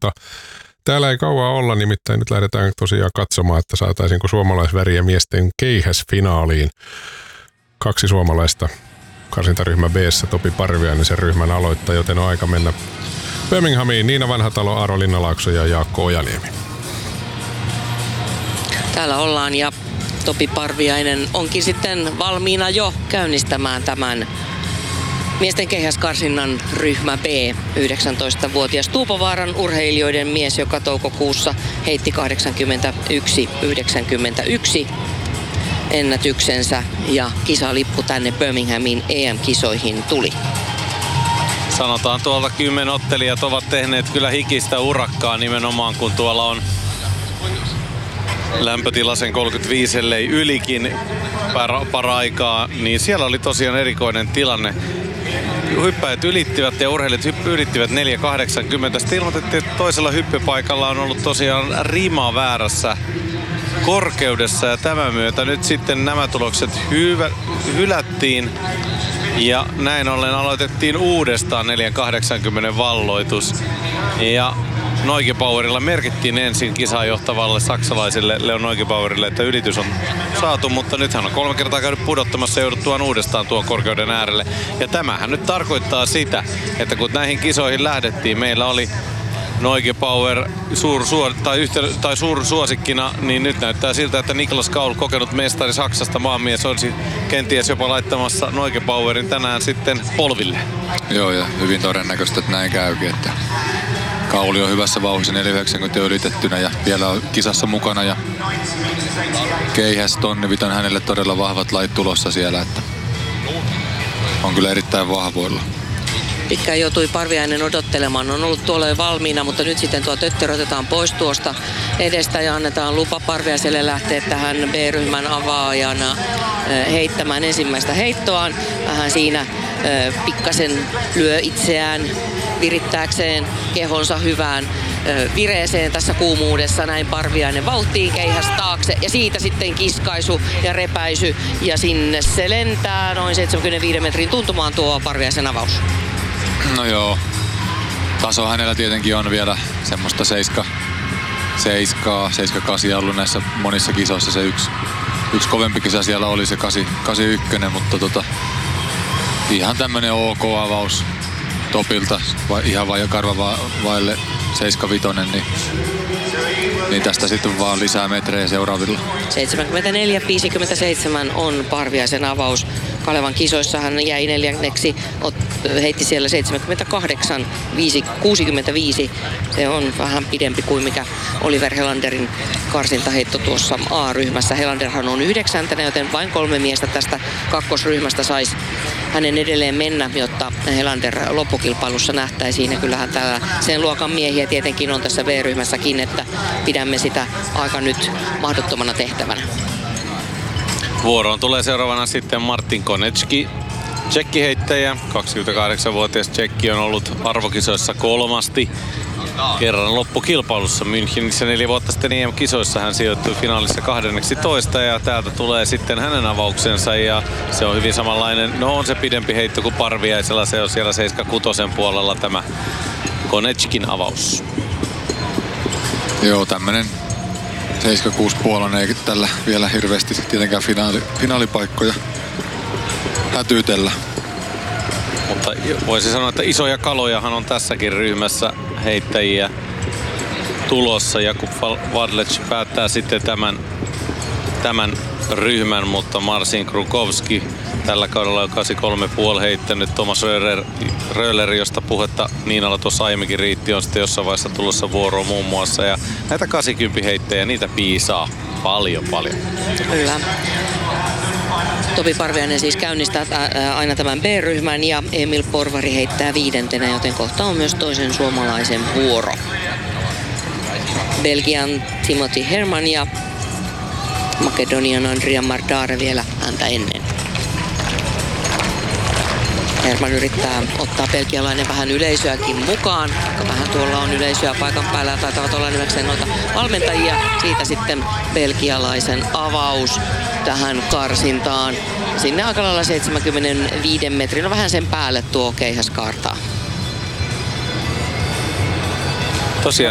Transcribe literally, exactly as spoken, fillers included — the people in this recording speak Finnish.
mutta täällä ei kauan olla, nimittäin nyt lähdetään tosiaan katsomaan, että saataisiinko suomalaisväriä miesten keihäsfinaaliin. Kaksi suomalaista karsintaryhmä B:ssä, Topi Parviainen sen ryhmän aloittaa, joten on aika mennä Birminghamiin. Niina Vanhatalo, Aaro Linnalaakso ja Jaakko Ojaniemi. Täällä ollaan ja Topi Parviainen onkin sitten valmiina jo käynnistämään tämän miesten keihäskarsinnan ryhmä B. yhdeksäntoistavuotias Tuupovaaran urheilijoiden mies, joka toukokuussa heitti kahdeksankymmentäyksi yhdeksänkymmentäyksi ennätyksensä ja kisalippu tänne Birminghamin E M-kisoihin tuli. Sanotaan tuolta kymmenottelijat ovat tehneet kyllä hikistä urakkaa nimenomaan, kun tuolla on lämpötila sen kolmekymmentäviisi ellei ylikin paraikaa, niin siellä oli tosiaan erikoinen tilanne. Hyppäjät ylittivät ja urheilijat hypp- ylittivät neljä kahdeksankymmentä. Sitten ilmoitettiin, että toisella hyppypaikalla on ollut tosiaan rima väärässä korkeudessa ja tämän myötä nyt sitten nämä tulokset hyvä, hylättiin ja näin ollen aloitettiin uudestaan neljä kahdeksankymmentä valloitus ja Neugebauerilla merkittiin ensin kisaa johtavalle saksalaiselle Leon Neugebauerille, että ylitys on saatu, mutta nyt hän on kolme kertaa käynyt pudottamassa ja jouduttuaan uudestaan tuon korkeuden äärelle. Ja tämähän nyt tarkoittaa sitä, että kun näihin kisoihin lähdettiin, meillä oli Neugebauer suur, suor, tai, yhtä, tai suursuosikkina, niin nyt näyttää siltä, että Niklas Kaul, kokenut mestari Saksasta, maanmies, olisi kenties jopa laittamassa Neugebauerin tänään sitten polville. Joo, ja hyvin todennäköistä, että näin käykin, että Kauli on hyvässä vauhdissa, neljä yhdeksänkymmentä ylitettynä ja vielä on kisassa mukana ja keihäs tonnivit on hänelle todella vahvat lait tulossa siellä, että on kyllä erittäin vahvoilla. Pitkään joutui Parviainen odottelemaan, on ollut tuolla jo valmiina, mutta nyt sitten tuo töttörö otetaan pois tuosta edestä ja annetaan lupa Parviaiselle lähteä tähän B-ryhmän avaajana heittämään ensimmäistä heittoaan. Vähän siinä pikkasen lyö itseään virittääkseen kehonsa hyvään vireeseen tässä kuumuudessa. Näin Parviainen vauhtiin, keihäs taakse ja siitä sitten kiskaisu ja repäisy ja sinne se lentää noin seitsemänkymmentäviisi metrin tuntumaan tuo Parviaisen avaus. No joo, taso hänellä tietenkin on vielä semmoista seiska, seiskaa, seiska kasi ollut näissä monissa kisoissa. Se yksi, yksi kovempi kisa siellä oli se kasi, kasi ykkönen, mutta tota, ihan tämmönen ok avaus Topilta, vai, ihan vai karva va, vaille seiska vitonen, niin, niin tästä sitten vaan lisää metrejä seuraavilla. seitsemänkymmentäneljä viisikymmentäseitsemän on Parviaisen avaus. Kalevan kisoissa hän jäi neljänneksi, heitti siellä seitsemänkymmentäkahdeksan kuusikymmentäviisi. Se on vähän pidempi kuin mikä Oliver Helanderin karsintaheitto tuossa A-ryhmässä. Helanderhan on yhdeksäntenä, joten vain kolme miestä tästä kakkosryhmästä saisi hänen edelleen mennä, jotta Helander loppukilpailussa nähtäisiin. Ja kyllähän täällä sen luokan miehiä tietenkin on tässä B-ryhmässäkin, että pidämme sitä aika nyt mahdottomana tehtävänä. Vuoroon tulee seuraavana sitten Martin Konecki, tsekkiheittäjä. kaksikymmentäkahdeksanvuotias tsekki on ollut arvokisoissa kolmasti. Kerran loppukilpailussa Münchenissä neljä vuotta sitten E M-kisoissa hän sijoittui finaalissa kahdenneksi toista ja täältä tulee sitten hänen avauksensa ja se on hyvin samanlainen. No on se pidempi heitto kuin Parviaisella, se on siellä seitsemänkymmentäkuusi puolella tämä Koneckin avaus. Joo, tämmönen seitsemänkymmentäkuusi puolella ei tällä vielä hirveästi tietenkään finaali, finaalipaikkoja hätyytellä. Mutta voisi sanoa, että isoja kalojahan on tässäkin ryhmässä heittäjiä tulossa. Jakub Wadlec päättää sitten tämän, tämän ryhmän, mutta Marcin Krukowski tällä kaudella on kahdeksankymmentäkolme pilkku viisi heittänyt. Thomas Röhler, Röhler, josta puhetta Niinalla tuossa aiemminkin riitti, on sitten jossain vaiheessa tulossa vuoroon muun muassa. Ja näitä kahdeksankymmentä heittäjiä, niitä piisaa paljon paljon. Kyllä. Topi Parviainen siis käynnistää aina tämän B-ryhmän ja Emil Porvari heittää viidentenä, joten kohta on myös toisen suomalaisen vuoro. Belgian Timothy Herman ja Makedonian Andria Mardare vielä häntä ennen. Herman yrittää ottaa belgialainen vähän yleisöäkin mukaan. Aika vähän tuolla on yleisöä paikan päällä ja taitavat olla nimekseen noita valmentajia. Siitä sitten belgialaisen avaus tähän karsintaan. Sinne aika lailla seitsemänkymmentäviisi metrin, no vähän sen päälle tuo keihäs kaartaa. Tosiaan